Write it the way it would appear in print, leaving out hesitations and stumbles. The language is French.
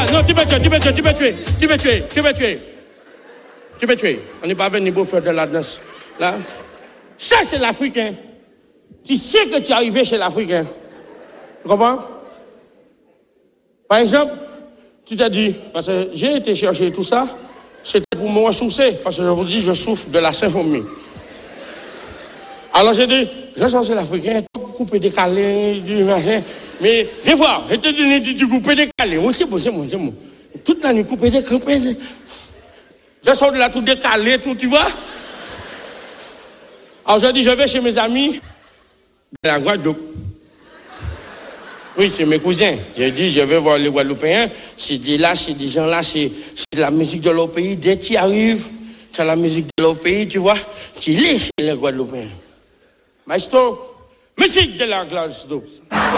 non, tu peux tuer. On n'est pas venu pour faire de la danse. Là. Ça, c'est l'Africain. Tu sais que tu es arrivé chez l'Africain. Tu comprends? Par exemple, tu t'as dit, parce que j'ai été chercher tout ça, c'était pour me ressourcer, parce que je vous dis, je souffre de la symphonie. Alors j'ai dit, je vais chercher l'Africain, coupé décalé, du machin, mais viens voir, je te donne du coupé décalé. Oui, c'est bon. Toute la nuit coupé décalé. Je sors de là tout décalé, tout, tu vois. Alors j'ai dit, je vais chez mes amis de la Guadeloupe. Oui, c'est mes cousins. J'ai dit, je vais voir les Guadeloupéens. C'est des gens là, c'est la musique de leur pays. Dès que tu arrives, tu as la musique de leur pays, tu vois. Tu lis chez les Guadeloupéens. Maestro, musique de la Guadeloupe.